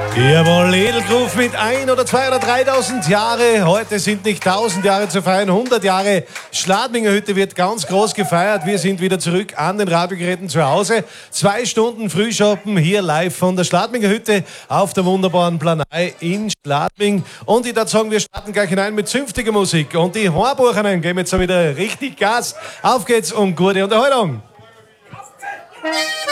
Jawohl, Edelgruf mit 1 oder 2 oder 3.000 Jahre. Heute sind nicht 1.000 Jahre zu feiern, 100 Jahre. Schladminger Hütte wird ganz groß gefeiert. Wir sind wieder zurück an den Radiogeräten zu Hause. 2 Stunden Frühschoppen hier live von der Schladminger Hütte auf der wunderbaren Planei in Schladming. Und ich würde sagen, wir starten gleich hinein mit zünftiger Musik. Und die Hornbuchenen geben jetzt wieder richtig Gas. Auf geht's und gute Unterhaltung.